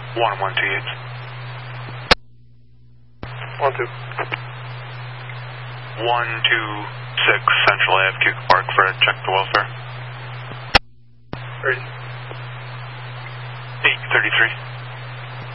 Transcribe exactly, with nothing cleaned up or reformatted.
One, one, two, eight. One, two. One, two, six, Central Ave, Cuca Park, Fred, check the welfare. Ready. Eight, thirty-three.